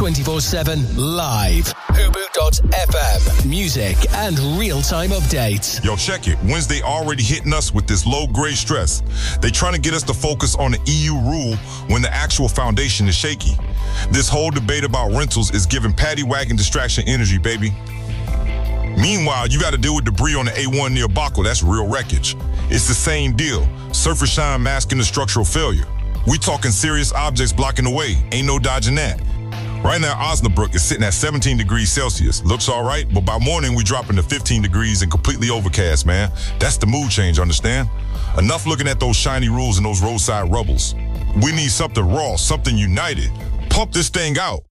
24/7 live. Hubu.fm. Music and real-time updates. Yo, check it. Wednesday already hitting us with this low-grade stress. They trying to get us to focus on the EU rule when the actual foundation is shaky. This whole debate about rentals is giving paddy wagon distraction energy, baby. Meanwhile, you got to deal with debris on the A1 near Baco. That's real wreckage. It's the same deal. Surface shine masking the structural failure. We talking serious objects blocking the way. Ain't no dodging that. Right now, Osnabrück is sitting at 17 degrees Celsius. Looks all right, but by morning, we dropping to 15 degrees and completely overcast, man. That's the mood change, understand? Enough looking at those shiny rules and those roadside rubbles. We need something raw, something united. Pump this thing out.